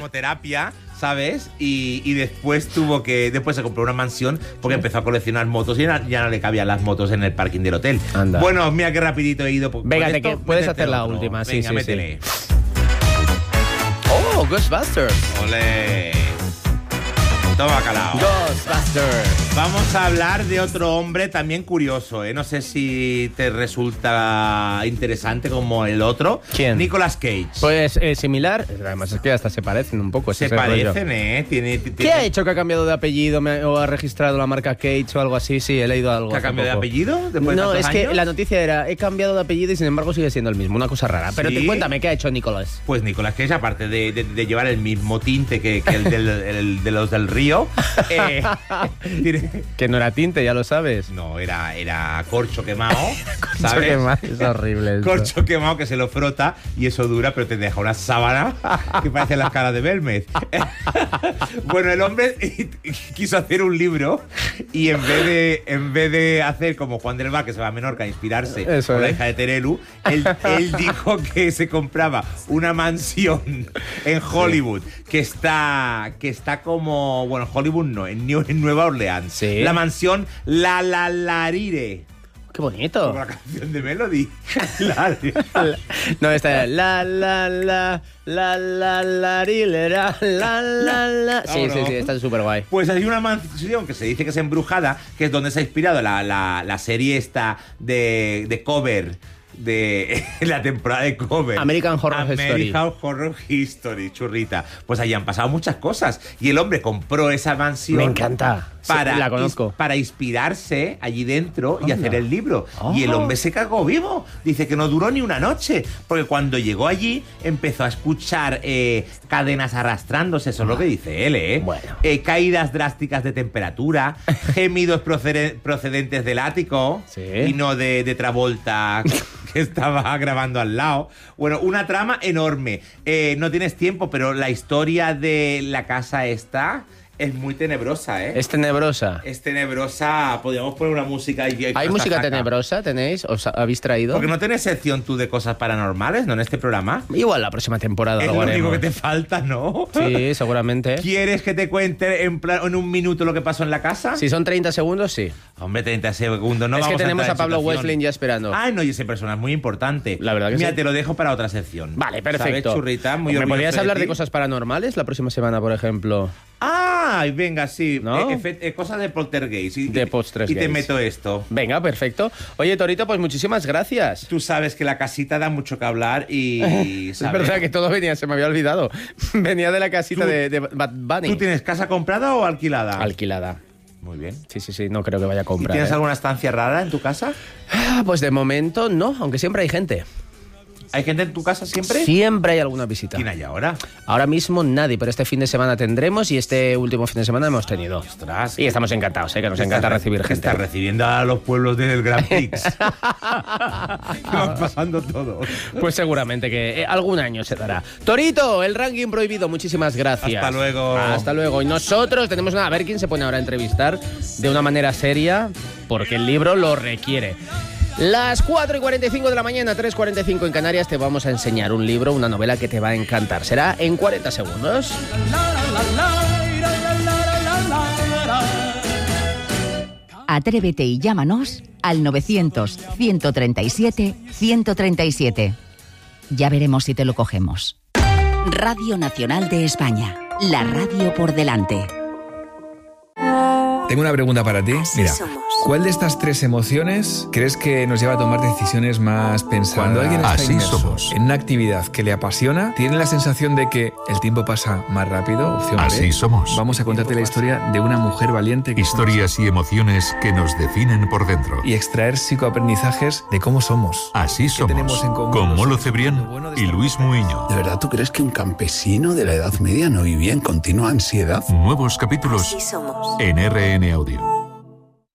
terapia, ¿sabes? Y después después se compró una mansión porque empezó a coleccionar motos y ya no le cabían las motos en el parking del hotel. Anda. Bueno, mira qué rapidito he ido. Venga, que puedes hacer la última. Venga, sí, métele. sí. Oh, Ghostbusters. Ole. Toma calao. Ghostbusters. Vamos a hablar de otro hombre también curioso, ¿eh? No sé si te resulta interesante como el otro. ¿Quién? Nicolas Cage. Pues similar. Además es que hasta se parecen un poco. Se parecen, ¿eh? ¿Qué ha hecho que ha cambiado de apellido o ha registrado la marca Cage o algo así? Sí, he leído algo. ¿Que ha cambiado de apellido? No, es que años? la noticia era, he cambiado de apellido y sin embargo sigue siendo el mismo. Una cosa rara. Pero ¿Sí? Cuéntame, ¿qué ha hecho Nicolas? Pues Nicolas Cage, aparte de llevar el mismo tinte que el de los del Río, Que no era tinte, ya lo sabes. no, era corcho quemado, Corcho ¿sabes? quemado, es horrible esto. Corcho quemado que se lo frota y eso dura, pero te deja una sábana que parece las caras de Belmez. Bueno, el hombre quiso hacer un libro y en vez de hacer como Juan del Val, que se va a Menorca a inspirarse Eso con la es. hija de Terelu, él dijo que se compraba una mansión en Hollywood que está como, bueno, Hollywood no, en Nueva Orleans. Sí. La mansión La Larire. Qué bonito. Como la canción de Melody. No, esta es la rilera, la. Sí, Vámonos. sí, esta es súper guay. Pues hay una mansión que se dice que es embrujada, que es donde se ha inspirado la serie esta de Cover, de la temporada de Cover. American Horror Story. American Horror History, churrita. Pues allí han pasado muchas cosas. Y el hombre compró esa mansión. Me encanta. La conozco. Para inspirarse allí dentro y hacer el libro. Y el hombre se cagó vivo. Dice que no duró ni una noche. Porque cuando llegó allí empezó a escuchar cadenas arrastrándose. Eso es lo que dice él, ¿eh? Bueno. Caídas drásticas de temperatura, gemidos procedentes del ático. Sí. Y no de Travolta que estaba grabando al lado. Bueno, una trama enorme. No tienes tiempo, pero la historia de la casa esta es muy tenebrosa, ¿eh? Es tenebrosa. Es tenebrosa. Podríamos poner una música y ¿Hay música tenebrosa? ¿Tenéis? ¿Os habéis traído? Porque no tenés sección tú de cosas paranormales, ¿no? En este programa. Igual la próxima temporada Es lo lo único haremos. que te falta, ¿no? Sí, seguramente. ¿Quieres que te cuente en un minuto lo que pasó en la casa? Si son 30 segundos, sí. Hombre, 30 segundos, no Es que vamos tenemos entrar a en Pablo situación. Wesling ya esperando. Ay, no, y ese personaje es muy importante. La verdad que Mira, sí. te lo dejo para otra sección. Vale, perfecto. ¿Sabes, churrita? Muy ¿Me orgulloso podrías hablar ti. de cosas paranormales la próxima semana, por ejemplo? Ay, venga, sí. ¿No? Cosas de poltergeist. De poltergeist. Y te meto esto. Venga, perfecto. Oye, Torito, pues muchísimas gracias. Tú sabes que la casita da mucho que hablar y... Es ¿sabes? verdad que todo venía, se me había olvidado. Venía de la casita Tú- de Bad Bunny. ¿Tú tienes casa comprada o alquilada? Alquilada. Muy bien. Sí, no creo que vaya a ¿Y comprar. tienes ¿eh? alguna estancia rara en tu casa? Pues de momento no, aunque siempre hay gente. ¿Hay gente en tu casa siempre? Siempre hay alguna visita. ¿Quién hay ahora? Ahora mismo nadie, pero este fin de semana tendremos y este último fin de semana hemos tenido. Ostras. Y estamos encantados, que nos encanta recibir que gente. Estás recibiendo a los pueblos del Grand Prix. Que van pasando todos. Pues seguramente que algún año se dará. Torito, el ranking prohibido, muchísimas gracias. Hasta luego. Hasta luego. Y nosotros tenemos a ver quién se pone ahora a entrevistar de una manera seria, porque el libro lo requiere. Las 4:45 de la mañana, 3:45 en Canarias, te vamos a enseñar un libro, una novela que te va a encantar. Será en 40 segundos. Atrévete y llámanos al 900-137-137. Ya veremos si te lo cogemos. Radio Nacional de España. La radio por delante. Tengo una pregunta para ti. Mira, ¿cuál de estas tres emociones crees que nos lleva a tomar decisiones más pensadas? Cuando alguien está Así inmerso somos. en una actividad que le apasiona, tiene la sensación de que el tiempo pasa más rápido. Opción B. Así somos. Vamos a contarte la historia de una mujer valiente que Historias y emociones que nos definen por dentro. y extraer psicoaprendizajes de cómo somos. Así ¿Qué tenemos somos. en común Con los Molo seres Cebrián humanos? Lo bueno de y esta Luis mujer. Muiño. ¿De verdad tú crees que un campesino de la Edad Media no vivía en continua ansiedad? Nuevos capítulos Así somos. en RN Audio.